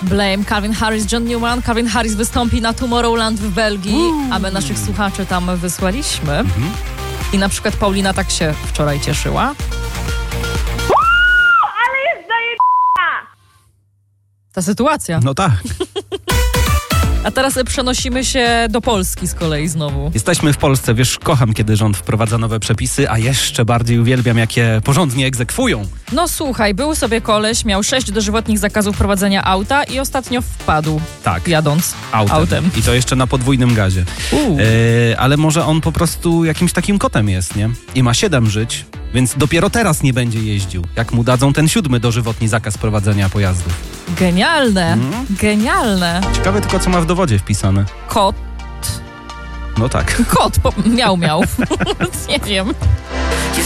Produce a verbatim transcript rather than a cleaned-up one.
Blame, Calvin Harris, John Newman. Calvin Harris wystąpi na Tomorrowland w Belgii, Uuu. a my naszych słuchaczy tam wysłaliśmy. Mhm. I na przykład Paulina tak się wczoraj cieszyła. Ale jest zajebana! Ta sytuacja. No tak. A teraz przenosimy się do Polski z kolei znowu. Jesteśmy w Polsce. Wiesz, kocham, kiedy rząd wprowadza nowe przepisy, a jeszcze bardziej uwielbiam, jak je porządnie egzekwują. No słuchaj, był sobie koleś, miał sześć dożywotnich zakazów prowadzenia auta i ostatnio wpadł, tak, jadąc autem. autem. I to jeszcze na podwójnym gazie. E, ale może on po prostu jakimś takim kotem jest, nie? I ma siedem żyć, więc dopiero teraz nie będzie jeździł, jak mu dadzą ten siódmy dożywotni zakaz prowadzenia pojazdów. Genialne, hmm? genialne. Ciekawe tylko, co ma w dowodzie wpisane. Kot. No tak. Kot, po, miał, miał. Nie wiem.